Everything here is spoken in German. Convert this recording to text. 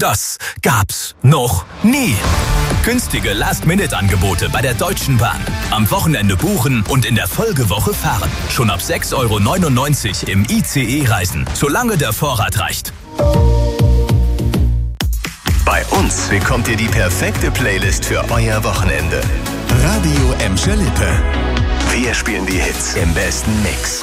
Das gab's noch nie. Günstige Last-Minute-Angebote bei der Deutschen Bahn. Am Wochenende buchen und in der Folgewoche fahren. Schon ab 6,99 € im ICE reisen, solange der Vorrat reicht. Bei uns bekommt ihr die perfekte Playlist für euer Wochenende. Radio Emscher Lippe. Wir spielen die Hits im besten Mix.